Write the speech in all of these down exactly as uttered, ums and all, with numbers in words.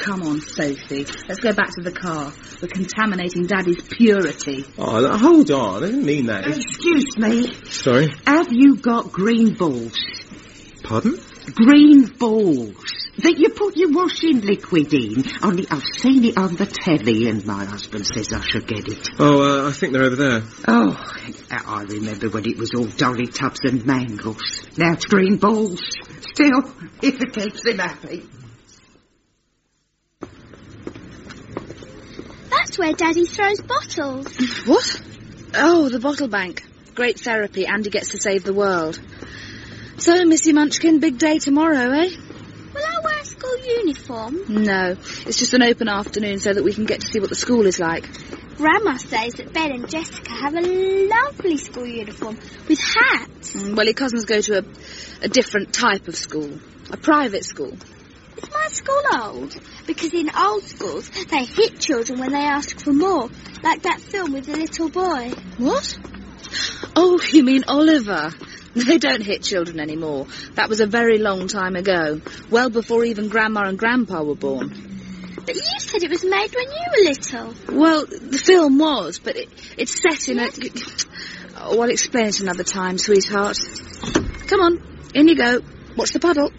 come on, Sophie. Let's go back to the car. We're contaminating Daddy's purity. Oh, look, hold on. I didn't mean that. Excuse me. Sorry? Have you got green balls? Pardon? Green balls. That you put your washing liquid in. Only I've seen it on the telly and my husband says I should get it. Oh, uh, I think they're over there. Oh, I remember when it was all dolly tubs and mangles. Now it's green balls. Still, if it keeps him happy. That's where Daddy throws bottles. What? Oh, the bottle bank. Great therapy. Andy gets to save the world. So, Missy Munchkin, big day tomorrow, eh? Will I wear a school uniform? No, it's just an open afternoon so that we can get to see what the school is like. Grandma says that Ben and Jessica have a lovely school uniform with hats. Mm, well, your cousins go to a, a different type of school, a private school. Is my school old? Because in old schools, they hit children when they ask for more, like that film with the little boy. What? Oh, you mean Oliver? They don't hit children anymore. That was a very long time ago, well before even Grandma and Grandpa were born. But you said it was made when you were little. Well, the film was, but it, it's set in a... Oh, I'll explain it another time, sweetheart. Come on, in you go. Watch the puddle.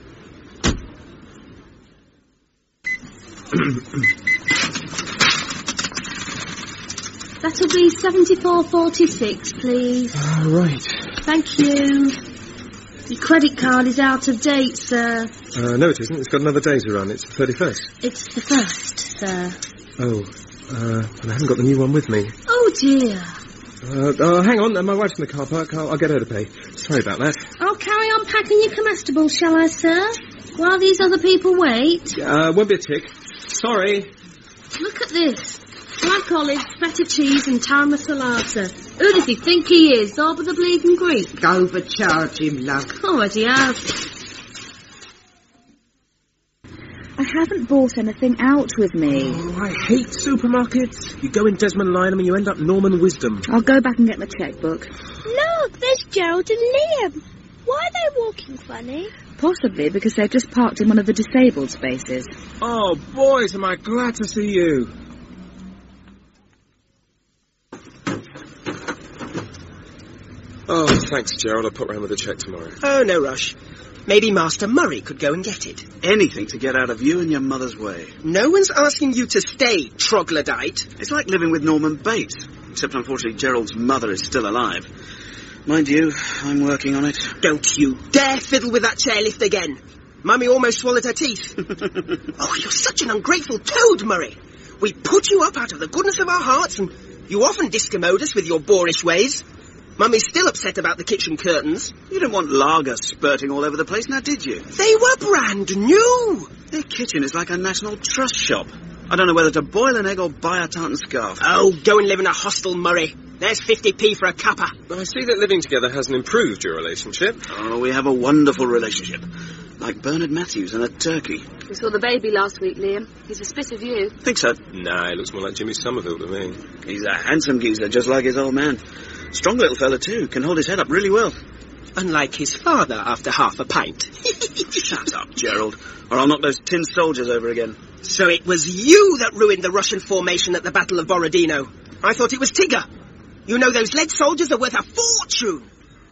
That'll be seventy-four forty-six, please. Oh, right. Thank you. Your credit card is out of date, sir. Uh, no, it isn't. It's got another day to run. It's the thirty-first. It's the first, sir. Oh, uh, and I haven't got the new one with me. Oh, dear. Uh, oh, hang on. Uh, my wife's in the car park. I'll, I'll get her to pay. Sorry about that. I'll carry on packing your comestibles, shall I, sir? While these other people wait. Uh, won't be a tick. Sorry. Look at this. Black olives, feta cheese and tarma salata. Who does he think he is? All but the bleeding Greek. Overcharge him, love. Oh, as he has. I haven't brought anything out with me. Oh, I hate supermarkets. You go in Desmond Lynham and you end up Norman Wisdom. I'll go back and get my checkbook. Look, there's Gerald and Liam. Why are they walking funny? Possibly because they've just parked in one of the disabled spaces. Oh, boys, am I glad to see you. Oh, thanks, Gerald. I'll put round with a cheque tomorrow. Oh, no rush. Maybe Master Murray could go and get it. Anything to get out of you and your mother's way. No one's asking you to stay, troglodyte. It's like living with Norman Bates, except unfortunately Gerald's mother is still alive. Mind you, I'm working on it. Don't you dare fiddle with that chairlift again. Mummy almost swallowed her teeth. Oh, you're such an ungrateful toad, Murray. We put you up out of the goodness of our hearts, and you often discommode us with your boorish ways. Mummy's still upset about the kitchen curtains. You didn't want lager spurting all over the place, now did you? They were brand new. Their kitchen is like a National Trust shop. I don't know whether to boil an egg or buy a tartan scarf. Oh, go and live in a hostel, Murray. There's fifty p for a cuppa. I see that living together hasn't improved your relationship. Oh, we have a wonderful relationship. Like Bernard Matthews and a turkey. We saw the baby last week, Liam. He's a spit of you. Think so? Nah, he looks more like Jimmy Somerville to me. He's a handsome geezer, just like his old man. Strong little fella, too. Can hold his head up really well. Unlike his father after half a pint. Shut up, Gerald, or I'll knock those tin soldiers over again. So it was you that ruined the Russian formation at the Battle of Borodino. I thought it was Tigger. You know those lead soldiers are worth a fortune.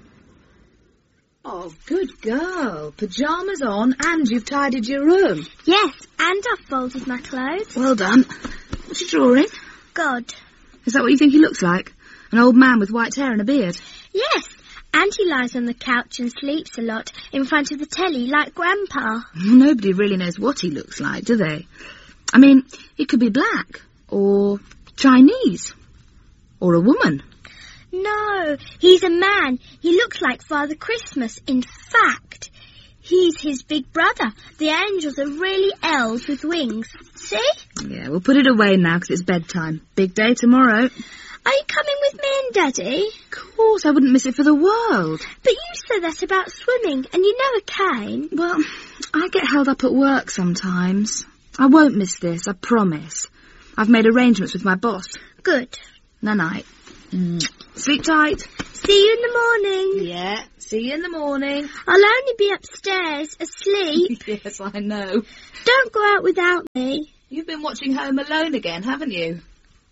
Oh, good girl. Pyjamas on and you've tidied your room. Yes, and I've folded my clothes. Well done. What's your drawing? God. Is that what you think he looks like? An old man with white hair and a beard? Yes, and he lies on the couch and sleeps a lot in front of the telly like Grandpa. Nobody really knows what he looks like, do they? I mean, he could be black, or Chinese, or a woman. No, he's a man. He looks like Father Christmas. In fact, he's his big brother. The angels are really elves with wings. See? Yeah, we'll put it away now because it's bedtime. Big day tomorrow. Are you coming with me and Daddy? Of course, I wouldn't miss it for the world. But you said that about swimming, and you never came. Well, I get held up at work sometimes. I won't miss this, I promise. I've made arrangements with my boss. Good. Night-night. Mm. Sleep tight. See you in the morning. Yeah, see you in the morning. I'll only be upstairs, asleep. Yes, I know. Don't go out without me. You've been watching Home Alone again, haven't you?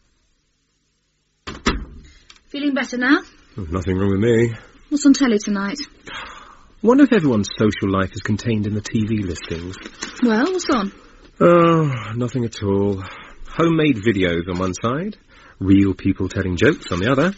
Feeling better now? Nothing wrong with me. What's on telly tonight? Wonder if everyone's social life is contained in the T V listings. Well, what's on? Oh, nothing at all. Homemade videos on one side, real people telling jokes on the other.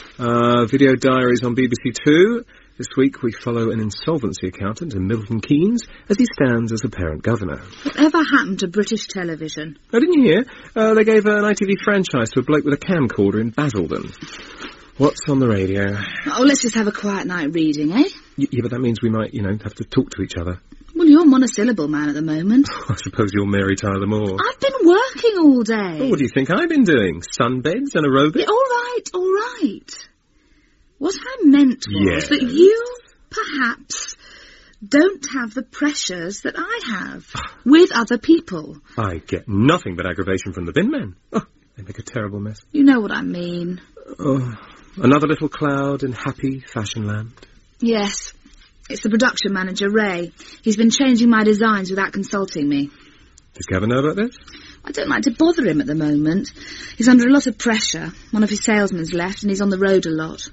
Uh, video diaries on B B C Two. This week we follow an insolvency accountant in Milton Keynes as he stands as a parent governor. Whatever happened to British television? Oh, didn't you hear? Uh, they gave an I T V franchise to a bloke with a camcorder in Basildon. What's on the radio? Oh, let's just have a quiet night reading, eh? Y- yeah, but that means we might, you know, have to talk to each other. Well, you're a monosyllable man at the moment. I suppose you're Mary Tyler Moore. I've been working all day. Oh, what do you think I've been doing? Sunbeds and aerobics? Yeah, all right, all right. What I meant was Yes. that you, perhaps, don't have the pressures that I have with other people. I get nothing but aggravation from the bin men. Oh, they make a terrible mess. You know what I mean. Oh, another little cloud in happy fashion land. Yes. It's the production manager, Ray. He's been changing my designs without consulting me. Does Gavin know about this? I don't like to bother him at the moment. He's under a lot of pressure. One of his salesmen's left and he's on the road a lot.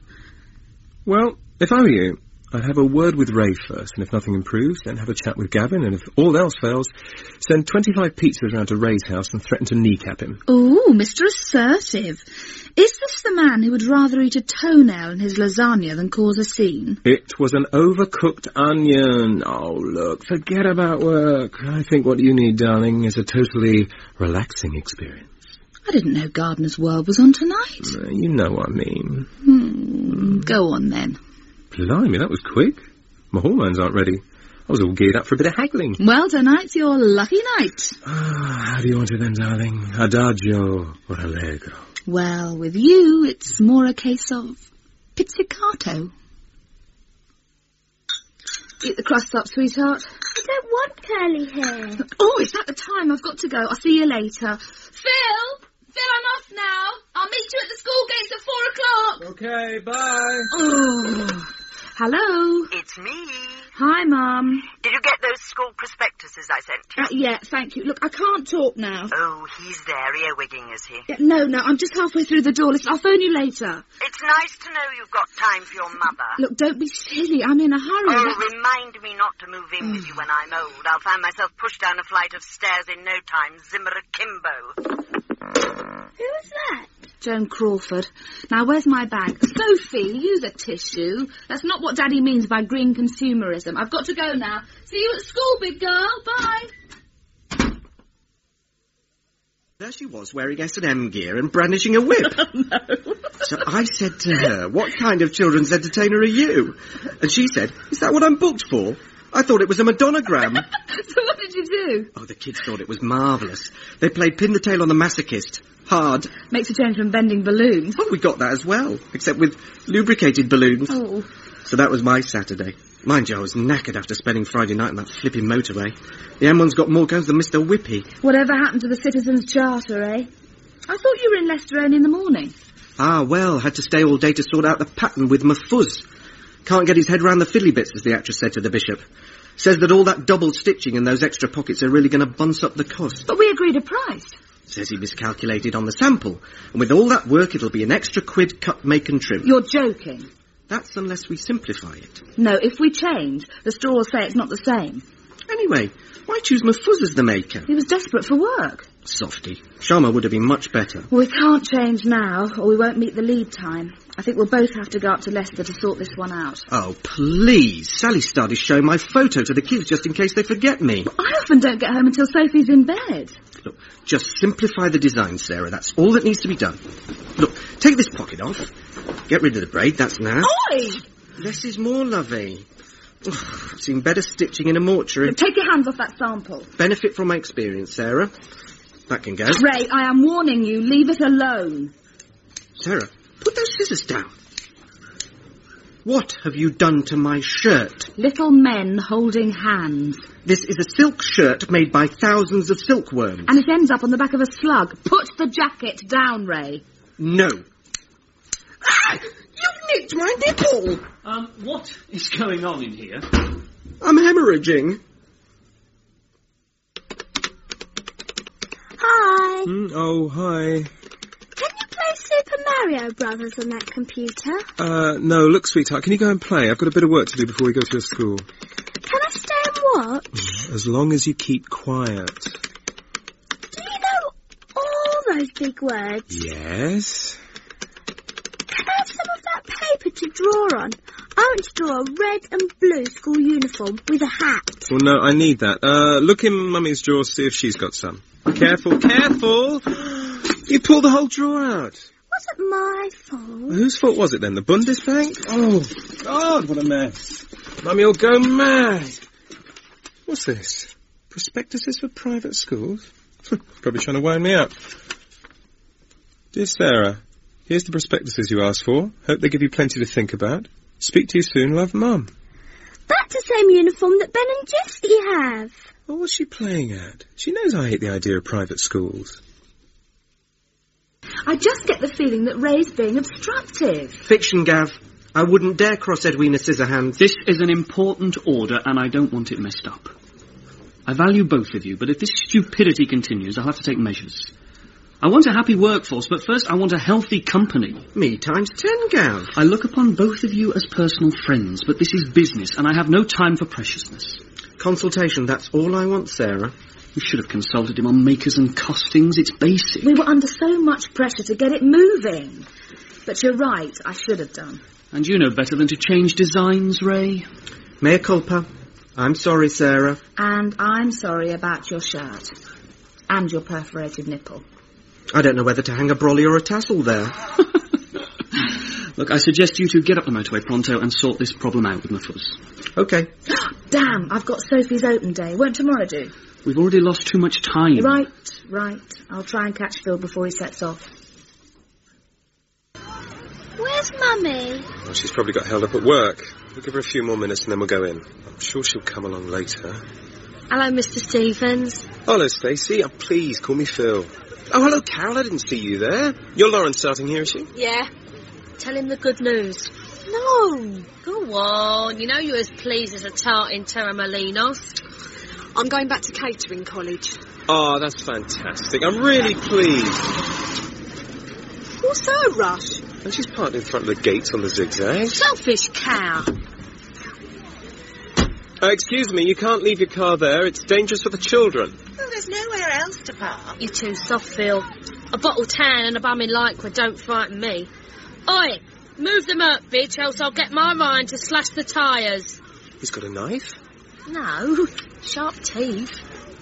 Well, if I were you, I'd have a word with Ray first, and if nothing improves, then have a chat with Gavin, and if all else fails, send twenty-five pizzas round to Ray's house and threaten to kneecap him. Ooh, Mister Assertive. Is this the man who would rather eat a toenail in his lasagna than cause a scene? It was an overcooked onion. Oh, look, forget about work. I think what you need, darling, is a totally relaxing experience. I didn't know Gardener's World was on tonight. Uh, you know what I mean. Hmm, go on then. Blimey, that was quick. My hormones aren't ready. I was all geared up for a bit of haggling. Well, tonight's your lucky night. Ah, how do you want it then, darling? Adagio or allegro? Well, with you, it's more a case of pizzicato. Eat the crust up, sweetheart. I don't want curly hair. Oh, is that the time? I've got to go. I'll see you later. Phil! Phil, I'm off now. I'll meet you at the school gates at four o'clock. Okay, bye. Oh, hello. It's me. Hi, Mum. Did you get those school prospectuses I sent you? Uh, yeah, thank you. Look, I can't talk now. Oh, he's there, earwigging, is he? Yeah, no, no, I'm just halfway through the door. Listen, I'll phone you later. It's nice to know you've got time for your mother. Look, don't be silly. I'm in a hurry. Oh, That- remind me not to move in with you when I'm old. I'll find myself pushed down a flight of stairs in no time, Zimmer akimbo. Who was that? Joan Crawford. Now, where's my bag? Sophie, use a tissue. That's not what Daddy means by green consumerism. I've got to go now. See you at school, big girl. Bye. There she was, wearing S and M gear and brandishing a whip. Oh, no. So I said to her, what kind of children's entertainer are you? And she said, is that what I'm booked for? I thought it was a Madonnagram. So what did you do? Oh, the kids thought it was marvellous. They played Pin the Tail on the Masochist. Hard. Makes a change from bending balloons. Oh, we got that as well, except with lubricated balloons. Oh. So that was my Saturday. Mind you, I was knackered after spending Friday night on that flipping motorway. The M one's got more guns than Mister Whippy. Whatever happened to the Citizens' Charter, eh? I thought you were in Leicester only in the morning. Ah, well, had to stay all day to sort out the pattern with my fuzz. Can't get his head round the fiddly bits, as the actress said to the bishop. Says that all that double stitching and those extra pockets are really going to bunce up the cost. But we agreed a price. Says he miscalculated on the sample. And with all that work, it'll be an extra quid cut, make and trim. You're joking. That's unless we simplify it. No, if we change, the store will say it's not the same. Anyway, why choose my fuzz as the maker? He was desperate for work. Softy. Sharma would have been much better. Well, we can't change now, or we won't meet the lead time. I think we'll both have to go up to Leicester to sort this one out. Oh, please. Sally started showing my photo to the kids just in case they forget me. I often don't get home until Sophie's in bed. Look, just simplify the design, Sarah. That's all that needs to be done. Look, take this pocket off. Get rid of the braid, that's now. Oi! Less is more, lovey. Ugh, I've seen better stitching in a mortuary. Take your hands off that sample. Benefit from my experience, Sarah. That can go. Ray, I am warning you, leave it alone. Sarah, put those scissors down. What have you done to my shirt? Little men holding hands. This is a silk shirt made by thousands of silkworms. And it ends up on the back of a slug. Put the jacket down, Ray. No. Ah! You've nicked my nipple! Um, what is going on in here? I'm hemorrhaging. Hi. Mm, oh, hi. Can you play Super Mario Brothers on that computer? Uh, no, look, sweetheart, can you go and play? I've got a bit of work to do before we go to your school. Can I stay and watch? As long as you keep quiet. Do you know all those big words? Yes? Can I have some of that paper to draw on? I want to draw a red and blue school uniform with a hat. Well, no, I need that. Uh, look in Mummy's drawer, see if she's got some. Careful, careful! You pulled the whole drawer out. Wasn't my fault. Whose fault was it then? The Bundesbank? Oh, God, what a mess. Mummy will go mad. What's this? Prospectuses for private schools? Probably trying to wind me up. Dear Sarah, here's the prospectuses you asked for. Hope they give you plenty to think about. Speak to you soon, love, Mum. That's the same uniform that Ben and Jessie have. Well, what's she playing at? She knows I hate the idea of private schools. I just get the feeling that Ray's being obstructive. Fiction, Gav. I wouldn't dare cross Edwina Scissorhands. This is an important order, and I don't want it messed up. I value both of you, but if this stupidity continues, I'll have to take measures. I want a happy workforce, but first I want a healthy company. Me times ten, Gav. I look upon both of you as personal friends, but this is business, and I have no time for preciousness. Consultation, that's all I want, Sarah. You should have consulted him on makers and costings. It's basic. We were under so much pressure to get it moving. But you're right, I should have done. And you know better than to change designs, Ray. Mea culpa. I'm sorry, Sarah. And I'm sorry about your shirt. And your perforated nipple. I don't know whether to hang a brolly or a tassel there. Look, I suggest you two get up the motorway pronto and sort this problem out with Mufus. OK. Damn, I've got Sophie's open day. Won't tomorrow do? We've already lost too much time. Right, right. I'll try and catch Phil before he sets off. Where's Mummy? Well, she's probably got held up at work. We'll give her a few more minutes and then we'll go in. I'm sure she'll come along later. Hello, Mister Stevens. Hello, Stacey. Oh, please, call me Phil. Oh, hello, Carol. I didn't see you there. You're Lauren starting here, is she? Yeah. Tell him the good news. No. Go on. You know you're as pleased as a tart in Terramolinos. I'm going back to catering college. Oh, that's fantastic. I'm really pleased. What's her rush? And she's parked in front of the gates on the zigzag. Selfish cow. Uh, excuse me, you can't leave your car there. It's dangerous for the children. Well, there's nowhere else to park. You're too soft, Phil. A bottle tan and a bum in lycra don't frighten me. Oi, move them up, bitch, else I'll get my Ryan to slash the tyres. He's got a knife? No, sharp teeth.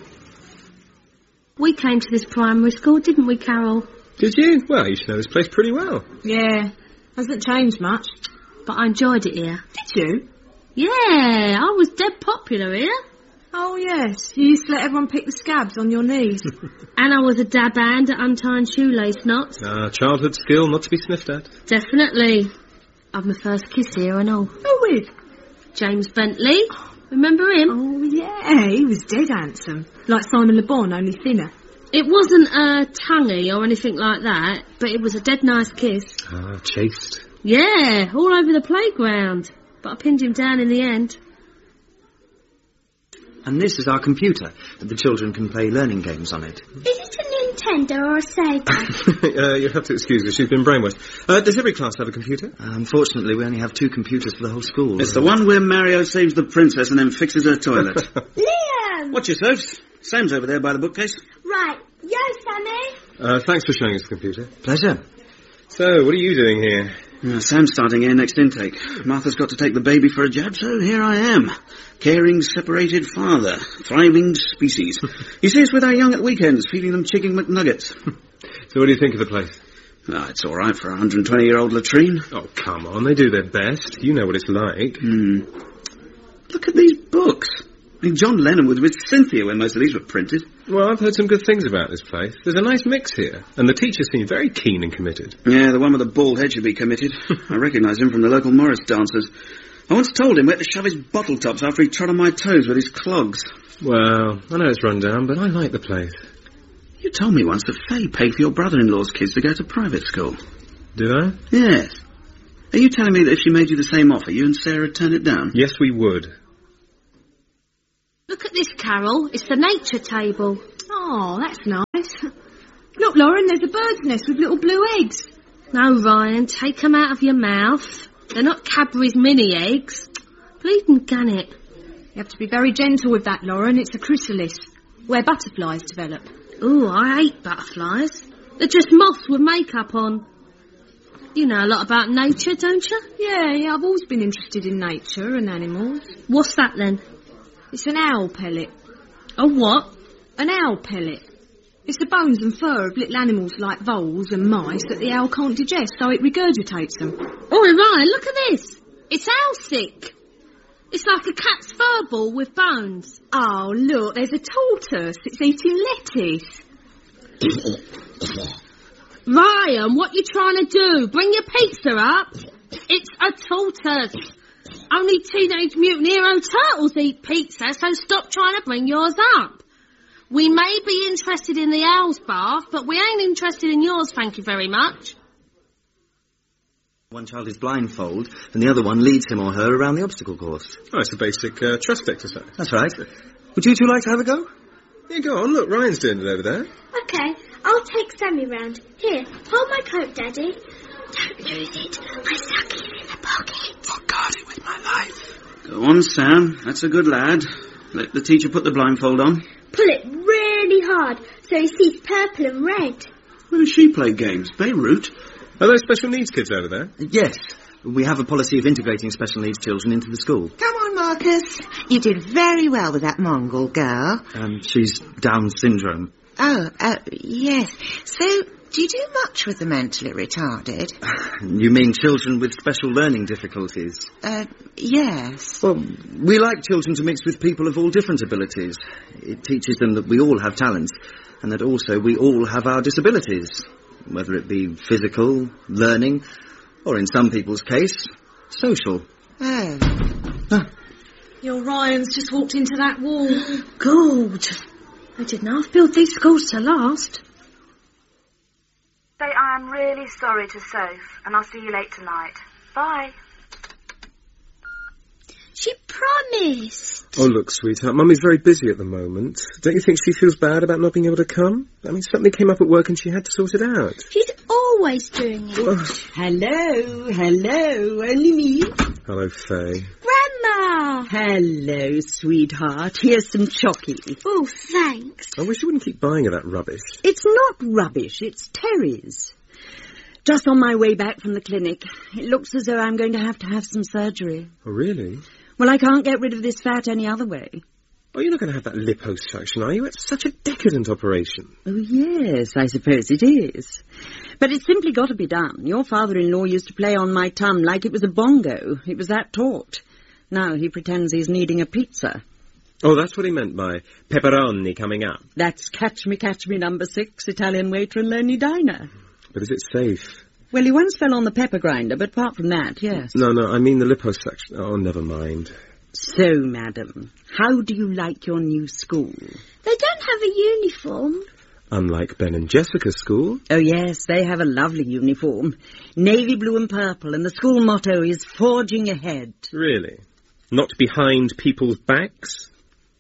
We came to this primary school, didn't we, Carol? Did you? Well, you should know this place pretty well. Yeah, hasn't changed much. But I enjoyed it here. Did you? Yeah, I was dead popular here. Oh, yes. You used to let everyone pick the scabs on your knees. And I was a dab hand at untying shoelace knots. Ah, childhood skill not to be sniffed at. Definitely. I've my first kiss here and all. Who with? James Bentley. Remember him? Oh, yeah, he was dead handsome. Like Simon Le Bon, only thinner. It wasn't a tonguey or anything like that, but it was a dead nice kiss. Ah, chaste. Yeah, all over the playground. But I pinned him down in the end. And this is our computer. The children can play learning games on it. Is it a Nintendo or a Sega? uh, you'll have to excuse her. She's been brainwashed. Uh, does every class have a computer? Uh, unfortunately, we only have two computers for the whole school. It's the one where Mario saves the princess and then fixes her toilet. Liam! Watch yourselves. Sam's over there by the bookcase. Right. Yo, Sammy. Uh, thanks for showing us the computer. Pleasure. So, what are you doing here? Uh, Sam's starting here next intake. Martha's got to take the baby for a jab, so here I am. Caring, separated father. Thriving species. He stays with our young at weekends, feeding them chicken McNuggets. So what do you think of the place? Oh, it's all right for a one hundred twenty-year-old latrine. Oh, come on. They do their best. You know what it's like. Hmm. Look at these books. I mean, John Lennon was with Cynthia when most of these were printed. Well, I've heard some good things about this place. There's a nice mix here, and the teachers seem very keen and committed. Yeah, the one with the bald head should be committed. I recognise him from the local Morris dancers. I once told him where to shove his bottle tops after he trod on my toes with his clogs. Well, I know it's run down, but I like the place. You told me once that Faye paid for your brother-in-law's kids to go to private school. Did I? Yes. Are you telling me that if she made you the same offer, you and Sarah would turn it down? Yes, we would. Look at this, Carol. It's the nature table. Oh, that's nice. Look, Lauren, there's a bird's nest with little blue eggs. No, Ryan, take 'em out of your mouth. They're not Cadbury's mini eggs. Bleeding gannet. You have to be very gentle with that, Lauren. It's a chrysalis, where butterflies develop. Ooh, I hate butterflies. They're just moths with makeup on. You know a lot about nature, don't you? Yeah, yeah, I've always been interested in nature and animals. What's that then? It's an owl pellet. A what? An owl pellet. It's the bones and fur of little animals like voles and mice that the owl can't digest, so it regurgitates them. Oh, Ryan, look at this. It's owl sick. It's like a cat's fur ball with bones. Oh, look, there's a tortoise. It's eating lettuce. Ryan, what you trying to do? Bring your pizza up? It's a tortoise. Only Teenage Mutant Hero Turtles eat pizza, so stop trying to bring yours up. We may be interested in the owl's bath, but we ain't interested in yours, thank you very much. One child is blindfold, and the other one leads him or her around the obstacle course. Oh, it's a basic uh, trust exercise. That's right. Would you two like to have a go? Yeah, go on. Look, Ryan's doing it over there. Okay, I'll take Sammy round. Here, hold my coat, Daddy. Don't lose it. My sucky's in the pocket. I'll guard it with my life. Go on, Sam. That's a good lad. Let the teacher put the blindfold on. Pull it really hard so he sees purple and red. Where does she play games? Beirut? Are those special needs kids over there? Yes. We have a policy of integrating special needs children into the school. Come on, Marcus. You did very well with that Mongol girl. Um, she's Down syndrome. Oh, uh, yes. So, do you do much with the mentally retarded? You mean children with special learning difficulties? Uh, yes. Well, we like children to mix with people of all different abilities. It teaches them that we all have talents, and that also we all have our disabilities, whether it be physical, learning, or in some people's case, social. Oh. Huh. Your Ryan's just walked into that wall. Good. I didn't half build these schools to last. Say I am really sorry to Soph, and I'll see you late tonight. Bye. She promised. Oh, look, sweetheart, Mummy's very busy at the moment. Don't you think she feels bad about not being able to come? I mean, something came up at work and she had to sort it out. She's always doing it. Oh. Hello, hello, only me. Hello, Faye. Grandma! Hello, sweetheart. Here's some chocolate. Oh, thanks. I wish you wouldn't keep buying her that rubbish. It's not rubbish, it's Terry's. Just on my way back from the clinic. It looks as though I'm going to have to have some surgery. Oh, really? Well, I can't get rid of this fat any other way. Oh, you're not going to have that liposuction, are you? It's such a decadent operation. Oh, yes, I suppose it is. But it's simply got to be done. Your father-in-law used to play on my tum like it was a bongo. It was that taut. Now he pretends he's needing a pizza. Oh, that's what he meant by pepperoni coming up. That's Catch Me, Catch Me number six, Italian waiter and lonely diner. But is it safe? Well, he once fell on the pepper grinder, but apart from that, yes. No, no, I mean the liposuction. Oh, never mind. So, madam, how do you like your new school? They don't have a uniform. Unlike Ben and Jessica's school. Oh, yes, they have a lovely uniform. Navy blue and purple, and the school motto is Forging Ahead. Really? Not behind people's backs?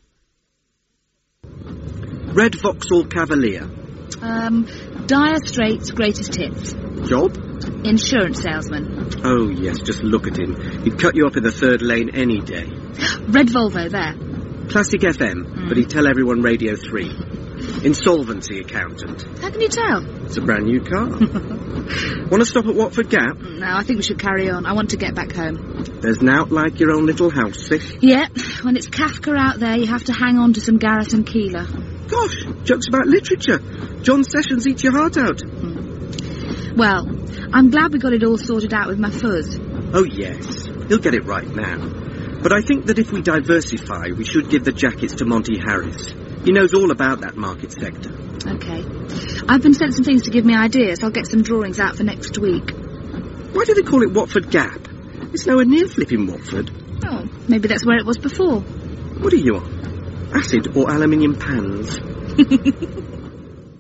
Red Vauxhall Cavalier. Um, Dire Straits' greatest hits. Job? Insurance salesman. Oh, yes, just look at him. He'd cut you up in the third lane any day. Red Volvo, there. Classic F M, mm. but he'd tell everyone Radio three. Insolvency accountant. How can you tell? It's a brand new car. Want to stop at Watford Gap? No, I think we should carry on. I want to get back home. There's nout like your own little house, sick? Yeah, when it's Kafka out there, you have to hang on to some Garrett and Keeler. Gosh, jokes about literature. John Sessions eats your heart out. Mm. Well, I'm glad we got it all sorted out with my fuzz. Oh, yes. He'll get it right now. But I think that if we diversify, we should give the jackets to Monty Harris. He knows all about that market sector. OK. I've been sent some things to give me ideas. I'll get some drawings out for next week. Why do they call it Watford Gap? It's nowhere near flipping Watford. Oh, maybe that's where it was before. What are you on? Acid or aluminium pans?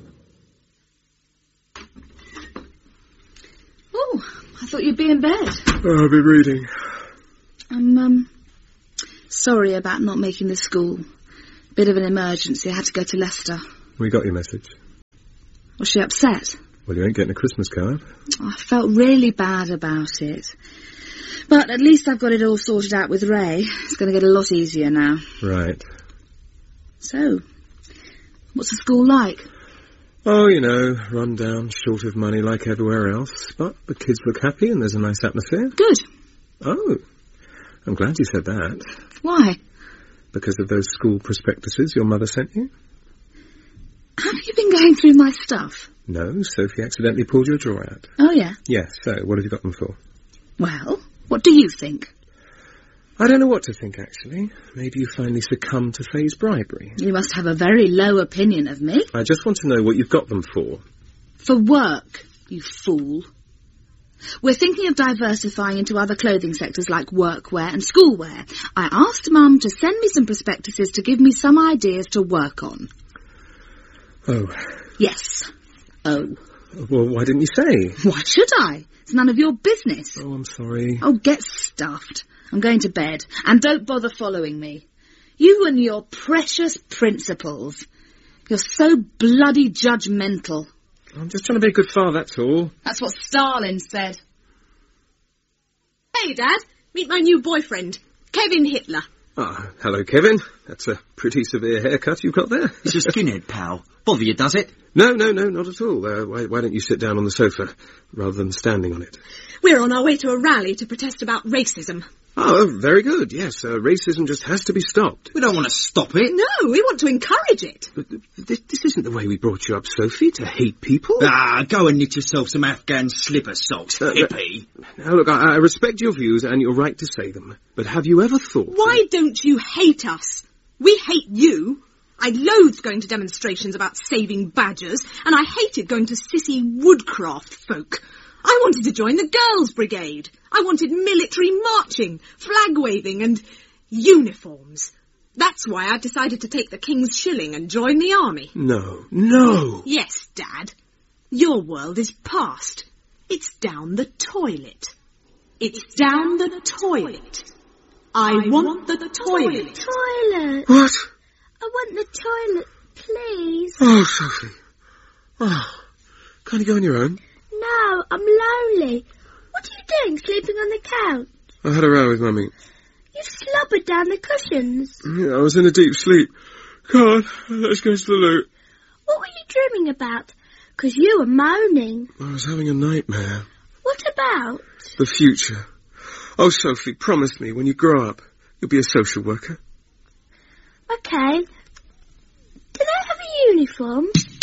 Oh, I thought you'd be in bed. Oh, I've been reading. I'm, um, sorry about not making the school. Bit of an emergency. I had to go to Leicester. We got your message. Was she upset? Well, you ain't getting a Christmas card. I felt really bad about it. But at least I've got it all sorted out with Ray. It's going to get a lot easier now. Right. So, what's the school like? Oh, you know, run down, short of money like everywhere else. But the kids look happy and there's a nice atmosphere. Good. Oh, I'm glad you said that. Why? Because of those school prospectuses your mother sent you? Have you been going through my stuff? No, Sophie accidentally pulled your drawer out. Oh, yeah? Yes, so what have you got them for? Well, what do you think? I don't know what to think, actually. Maybe you finally succumb to Faye's bribery. You must have a very low opinion of me. I just want to know what you've got them for. For work, you fool. We're thinking of diversifying into other clothing sectors like workwear and schoolwear. I asked Mum to send me some prospectuses to give me some ideas to work on. Oh. Yes. Oh. Well, why didn't you say? Why should I? It's none of your business. Oh, I'm sorry. Oh, get stuffed. I'm going to bed. And don't bother following me. You and your precious principles. You're so bloody judgmental. I'm just trying to be a good father, that's all. That's what Stalin said. Hey, Dad. Meet my new boyfriend, Kevin Hitler. Ah, hello, Kevin. That's a pretty severe haircut you've got there. It's a skinhead, pal. Bother you, does it? No, no, no, not at all. Uh, why, why don't you sit down on the sofa rather than standing on it? We're on our way to a rally to protest about racism. Oh, very good, yes. Uh, racism just has to be stopped. We don't want to stop it. No, we want to encourage it. But this, this isn't the way we brought you up, Sophie, to hate people. Ah, go and knit yourself some Afghan slipper socks, uh, hippie. Now, look, I, I respect your views and your right to say them, but have you ever thought... Why don't you hate us? We hate you. I loathed going to demonstrations about saving badgers, and I hated going to sissy woodcraft folk. I wanted to join the Girls' Brigade. I wanted military marching, flag-waving and uniforms. That's why I decided to take the King's Shilling and join the army. No, no! Yes, Dad. Your world is past. It's down the toilet. It's down the toilet. I want the toilet. Toilet. What? I want the toilet, please. Oh, Sophie. Oh, can't you go on your own? No, I'm lonely. What are you doing, sleeping on the couch? I had a row with Mummy. You slobbered down the cushions. Yeah, I was in a deep sleep. Come on, let's go to the loo. What were you dreaming about? 'Cause you were moaning. I was having a nightmare. What about? The future. Oh, Sophie, promise me when you grow up, you'll be a social worker. Okay. Can I have a uniform?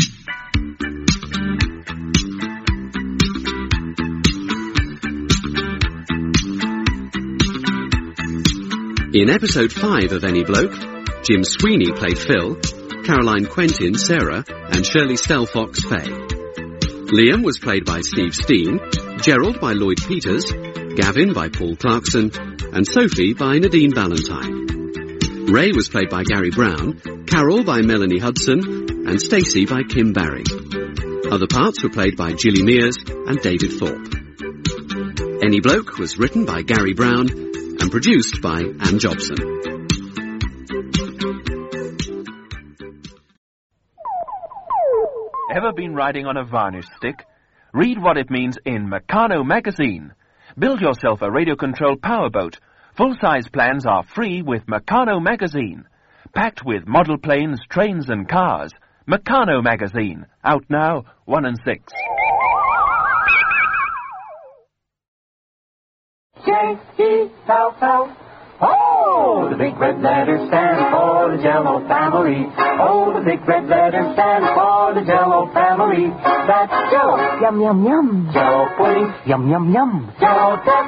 In episode five of Any Bloke, Jim Sweeney played Phil, Caroline Quentin Sarah, and Shirley Stelfox Faye. Liam was played by Steve Steen, Gerald by Lloyd Peters, Gavin by Paul Clarkson, and Sophie by Nadine Valentine. Ray was played by Gary Brown, Carol by Melanie Hudson, and Stacey by Kim Barry. Other parts were played by Gilly Mears and David Thorpe. Any Bloke was written by Gary Brown and produced by Anne Jobson. Ever been riding on a varnish stick? Read what it means in Meccano magazine. Build yourself a radio-controlled powerboat. Full-size plans are free with Meccano magazine. Packed with model planes, trains and cars. Meccano magazine. Out now, one and six. J E L L. Oh, the big red letters stand for the Jell-O family. Oh, the big red letters stand for the Jell-O family. That's Jell-O. Yum, yum, yum. Jell-O pudding. Yum, yum, yum. Jell-O